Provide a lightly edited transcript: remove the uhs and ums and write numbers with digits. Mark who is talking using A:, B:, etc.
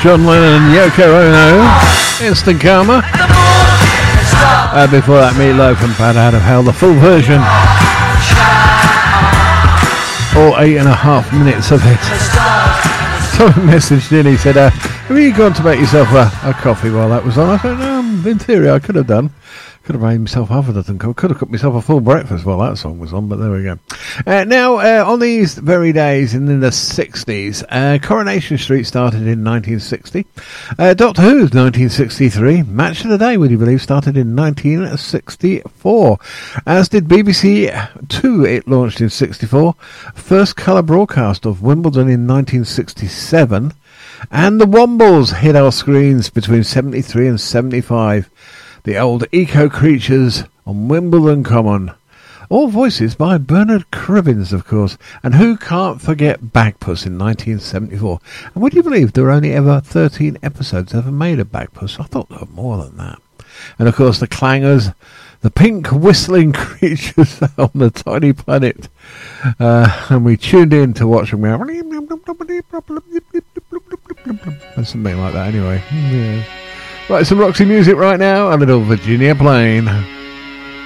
A: John Lennon and Yoko Ono, Instant Karma. Before that, Meatloaf and Bad Out of Hell, the full version. All 8.5 minutes of it. Someone messaged in, he said, have you gone to make yourself a coffee while that was on? I said, no, in theory I could have done. Could have made myself other than coffee. Could have cooked myself a full breakfast while that song was on, but there we go. Now, on these very days in the 60s, Coronation Street started in 1960. Doctor Who's 1963. Match of the Day, would you believe, started in 1964. As did BBC Two, it launched in 64. First colour broadcast of Wimbledon in 1967. And the Wombles hit our screens between 73 and 75. The Old Eco Creatures on Wimbledon Common. All voices by Bernard Cribbins, of course. And who can't forget Bagpuss in 1974? And would you believe there were only ever 13 episodes ever made of Bagpuss? I thought there were more than that. And of course the Clangers, the pink whistling creatures on the tiny planet. And we tuned in to watch them go something like that anyway. Yeah. Right, some Roxy music right now, a little Virginia Plain.